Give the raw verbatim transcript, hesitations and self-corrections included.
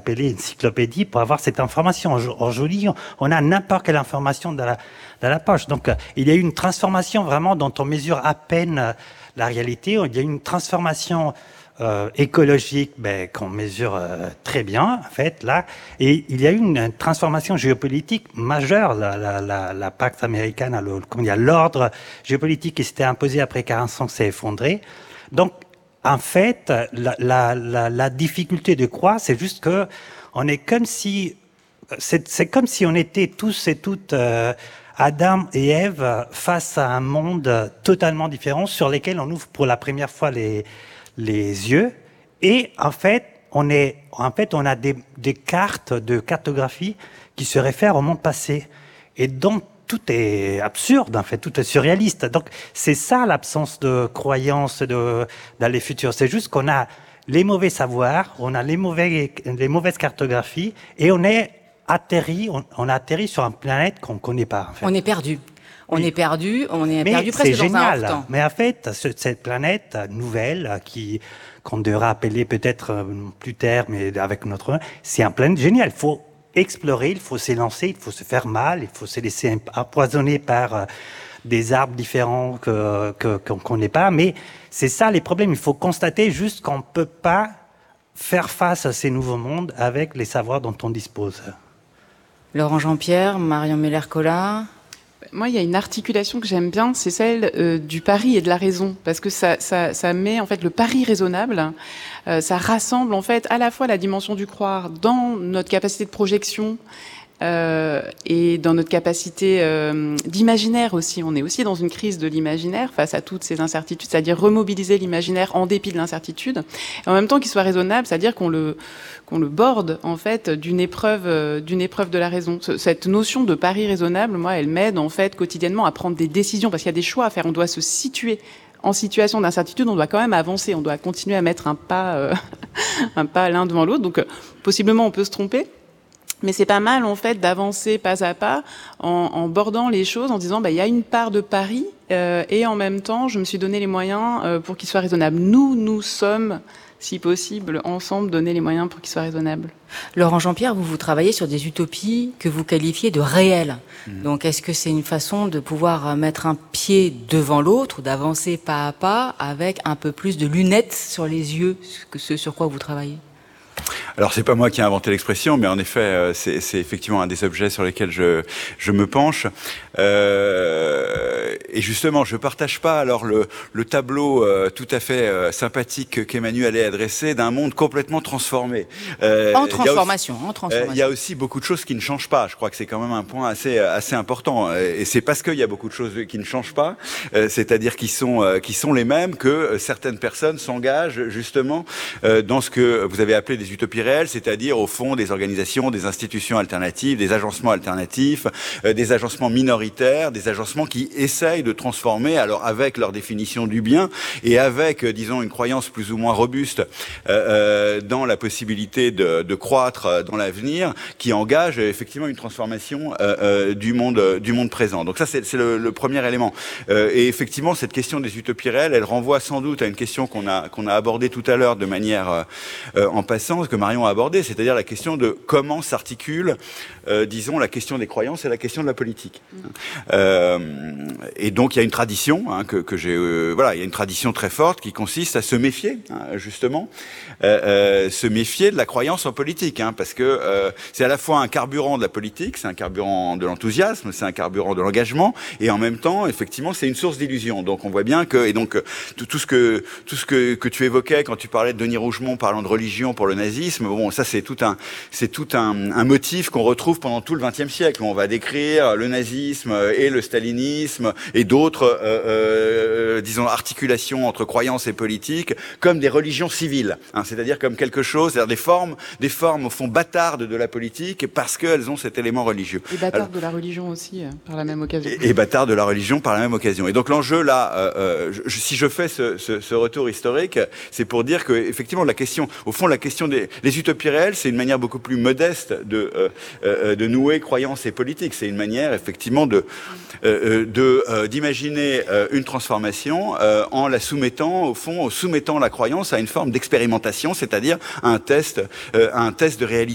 appelée encyclopédie pour avoir cette information. Aujourd'hui, on a n'importe quelle information dans la, dans la poche. Donc, il y a eu une transformation vraiment dont on mesure à peine la réalité. Il y a eu une transformation euh, écologique ben, qu'on mesure euh, très bien, en fait, là. Et il y a eu une transformation géopolitique majeure. La, la, la, la Pax Americana, le, comment dire, l'ordre géopolitique qui s'était imposé après quarante-cinq s'est effondré. Donc, en fait, la, la, la, la difficulté de croire, c'est juste que on est comme si, c'est, c'est comme si on était tous et toutes euh, Adam et Ève face à un monde totalement différent sur lesquels on ouvre pour la première fois les les yeux. Et en fait, on est, en fait, on a des, des cartes de cartographie qui se réfèrent au monde passé. Et donc, tout est absurde, en fait, tout est surréaliste. Donc, c'est ça l'absence de croyance de, dans les futurs. C'est juste qu'on a les mauvais savoirs, on a les mauvais, les mauvaises cartographies, et on est atterri, on, on a atterri sur une planète qu'on connaît pas, en fait. On est perdu. On oui. est perdu, on est mais perdu presque c'est dans génial. un hors-temps. Mais en fait, ce, cette planète nouvelle, qui, qu'on devra appeler peut-être plus tard, mais avec notre nom, c'est un planète génial. Il faut explorer, il faut s'élancer, il faut se faire mal, il faut se laisser empoisonner par euh, des arbres différents que, que, qu'on connaît pas. Mais c'est ça les problèmes. Il faut constater juste qu'on peut pas faire face à ces nouveaux mondes avec les savoirs dont on dispose. Laurent Jean-Pierre, Marion Muller-Collard. Moi, il y a une articulation que j'aime bien, c'est celle euh, du pari et de la raison, parce que ça, ça, ça met en fait le pari raisonnable, euh, ça rassemble en fait à la fois la dimension du croire dans notre capacité de projection euh, et dans notre capacité euh, d'imaginaire aussi. On est aussi dans une crise de l'imaginaire face à toutes ces incertitudes, c'est-à-dire remobiliser l'imaginaire en dépit de l'incertitude, et en même temps qu'il soit raisonnable, c'est-à-dire qu'on le qu'on le borde en fait d'une épreuve euh, d'une épreuve de la raison. Cette notion de pari raisonnable, moi, elle m'aide en fait quotidiennement à prendre des décisions, parce qu'il y a des choix à faire. On doit se situer en situation d'incertitude, on doit quand même avancer, on doit continuer à mettre un pas euh, un pas l'un devant l'autre. Donc euh, possiblement on peut se tromper. Mais c'est pas mal en fait d'avancer pas à pas en, en bordant les choses, en disant bah il y a une part de pari euh, et en même temps je me suis donné les moyens euh, pour qu'ils soient raisonnables. Nous nous sommes, si possible, ensemble donner les moyens pour qu'ils soient raisonnables. Laurent Jean-Pierre, vous vous travaillez sur des utopies que vous qualifiez de réelles. Mmh. Donc est-ce que c'est une façon de pouvoir mettre un pied devant l'autre, ou d'avancer pas à pas avec un peu plus de lunettes sur les yeux, que ce sur quoi vous travaillez? Alors, c'est pas moi qui ai inventé l'expression, mais en effet, c'est, c'est effectivement un des objets sur lesquels je, je me penche. Euh, et justement, je partage pas alors le, le tableau euh, tout à fait euh, sympathique qu'Emmanuel a adressé d'un monde complètement transformé. Euh, en transformation, aussi, en transformation. Il euh, y a aussi beaucoup de choses qui ne changent pas. Je crois que c'est quand même un point assez assez important. Et c'est parce qu'il y a beaucoup de choses qui ne changent pas, euh, c'est-à-dire qui sont euh, qui sont les mêmes, que certaines personnes s'engagent justement euh, dans ce que vous avez appelé des utopies réelles, c'est-à-dire au fond des organisations, des institutions alternatives, des agencements alternatifs, euh, des agencements minoritaires, des agencements qui essayent de transformer, alors avec leur définition du bien et avec, euh, disons, une croyance plus ou moins robuste euh, euh, dans la possibilité de, de croître dans l'avenir, qui engage euh, effectivement une transformation euh, euh, du monde euh, du monde présent. Donc ça, c'est, c'est le, le premier élément. Euh, et effectivement, cette question des utopies réelles, elle renvoie sans doute à une question qu'on a qu'on a abordée tout à l'heure de manière euh, euh, en passant, que Marion a abordé, c'est-à-dire la question de comment s'articule, euh, disons, la question des croyances et la question de la politique. Mmh. Euh, et donc, il y a une tradition, hein, que, que j'ai, euh, voilà, il y a une tradition très forte qui consiste à se méfier, hein, justement, euh, euh, se méfier de la croyance en politique, hein, parce que euh, c'est à la fois un carburant de la politique, c'est un carburant de l'enthousiasme, c'est un carburant de l'engagement, et en même temps, effectivement, c'est une source d'illusion. Donc, on voit bien que, et donc, tout, tout ce que tout ce que, que tu évoquais quand tu parlais de Denis Rougemont parlant de religion pour le nazisme. Bon, ça c'est tout un, c'est tout un, un motif qu'on retrouve pendant tout le vingtième siècle, où on va décrire le nazisme et le stalinisme et d'autres, euh, euh, disons, articulations entre croyances et politique comme des religions civiles, hein, c'est-à-dire comme quelque chose, c'est-à-dire des formes, des formes au fond bâtardes de la politique parce qu'elles ont cet élément religieux. Et bâtardes de la religion aussi, euh, par la même occasion. Et, et bâtards de la religion par la même occasion. Et donc l'enjeu là, euh, euh, je, si je fais ce, ce, ce retour historique, c'est pour dire que effectivement la question, au fond, la question des les utopies réelles, c'est une manière beaucoup plus modeste de euh, euh, de nouer croyances et politiques. C'est une manière effectivement de euh, de euh, d'imaginer euh, une transformation euh, en la soumettant au fond, en soumettant la croyance à une forme d'expérimentation, c'est-à-dire à un test, euh, à un test de réalité.